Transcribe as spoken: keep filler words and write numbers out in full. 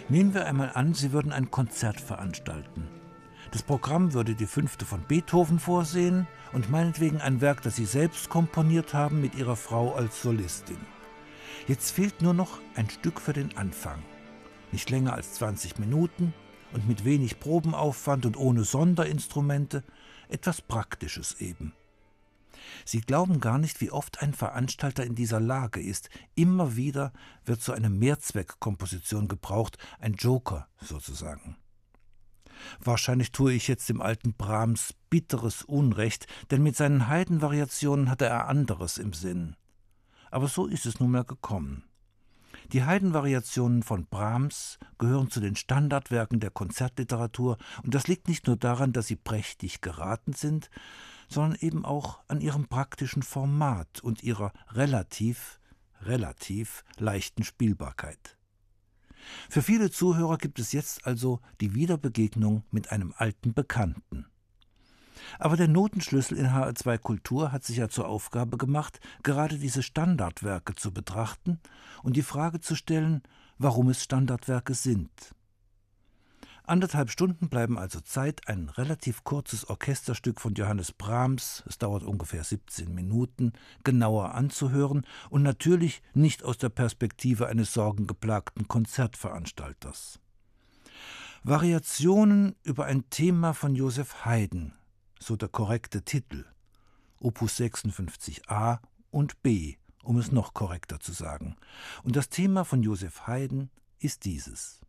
Nehmen wir einmal an, Sie würden ein Konzert veranstalten. Das Programm würde die Fünfte von Beethoven vorsehen und meinetwegen ein Werk, das Sie selbst komponiert haben, mit Ihrer Frau als Solistin. Jetzt fehlt nur noch ein Stück für den Anfang. Nicht länger als zwanzig Minuten und mit wenig Probenaufwand und ohne Sonderinstrumente, etwas Praktisches eben. Sie glauben gar nicht, wie oft ein Veranstalter in dieser Lage ist. Immer wieder wird so eine Mehrzweckkomposition gebraucht, ein Joker sozusagen. Wahrscheinlich tue ich jetzt dem alten Brahms bitteres Unrecht, denn mit seinen Haydn-Variationen hatte er anderes im Sinn. Aber so ist es nun mal gekommen. Die Haydn-Variationen von Brahms gehören zu den Standardwerken der Konzertliteratur, und das liegt nicht nur daran, dass sie prächtig geraten sind, sondern eben auch an ihrem praktischen Format und ihrer relativ, relativ leichten Spielbarkeit. Für viele Zuhörer gibt es jetzt also die Wiederbegegnung mit einem alten Bekannten. Aber der Notenschlüssel in H R zwei Kultur hat sich ja zur Aufgabe gemacht, gerade diese Standardwerke zu betrachten und die Frage zu stellen, warum es Standardwerke sind. Anderthalb Stunden bleiben also Zeit, ein relativ kurzes Orchesterstück von Johannes Brahms, es dauert ungefähr siebzehn Minuten, genauer anzuhören und natürlich nicht aus der Perspektive eines sorgengeplagten Konzertveranstalters. Variationen über ein Thema von Joseph Haydn, so der korrekte Titel, Opus sechsundfünfzig a und b, um es noch korrekter zu sagen. Und das Thema von Joseph Haydn ist dieses.